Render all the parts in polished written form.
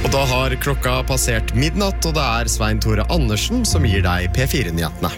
Og da har klokka passert midnatt, og det Svein Tore Andersen som gir deg P4-nyhetene.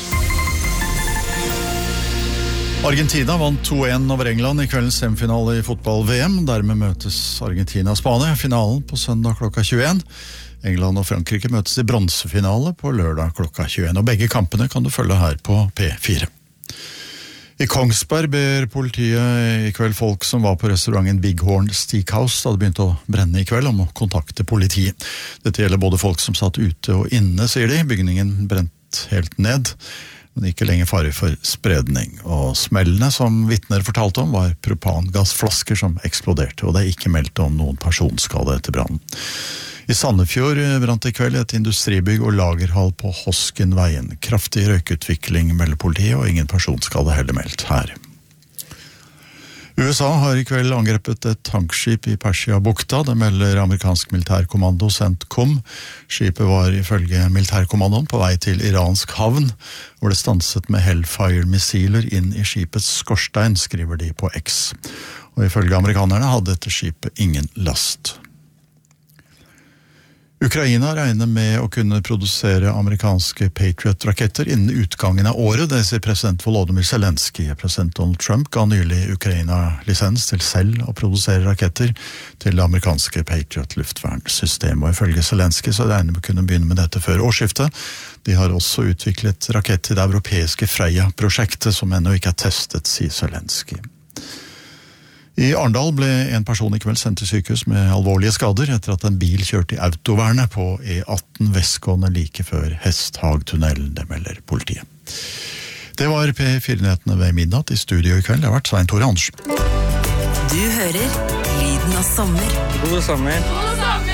Argentina vant 2-1 over England i kveldens semifinale i fotball-VM. Dermed møtes Argentina og Spania. Finalen på søndag klokka 21. England og Frankrike møtes i bronsefinale på lørdag klokka 21. Og begge kampene kan du følge her på P4. I Kongsberg ber politiet i kveld folk som var på restauranten Big Horn Steakhouse da det begynte å brenne i kveld, om å kontakte politiet. Dette gjelder både folk som satt ute og inne, sier de. Bygningen brent helt ned, men ikke lenger fare for spredning. Og smellene som vitner fortalte om var propangassflasker som eksploderte, og det ikke meldt om noen personskade etter brannen. I Sandefjord brant i kveld et industribygg og lagerhall på Hoskenveien. Kraftig røykutvikling melder politiet, og ingen personskade heller meldt her. USA har i kveld angrepet et tankskip i Persia-bukta. Det melder amerikansk militærkommando CENTCOM. Skipet var ifølge militærkommandoen på vei til iransk havn, hvor det stanset med Hellfire-missiler inn i skipets skorstein, skriver de på X. Og ifølge amerikanerne hadde dette skipet ingen last. Ukraina regner med å kunne produsere amerikanske Patriot-raketter innen utgangen av året, det sier president Volodymyr Zelensky. President Donald Trump ga nylig Ukraina lisens til selv å produsere raketter til det amerikanske Patriot-luftvernsystemet. Og ifølge Zelensky så regner vi å kunne begynne med dette før årsskiftet. De har også utviklet rakett til det europeiske Freya-prosjektet, som ennå ikke testet, sier Zelensky. I Arendal ble en person i kveld sendt til sykehus med alvorlige skader etter at en bil kjørte i autovernet på E18 vestgående like før Hesthagtunnelen, det melder politiet. Det var P4-nyhetene ved midnatt. I studio i kveld har vært Svein Tore Andersen. Du hører Lyden av sommer. God sommer. God sommer!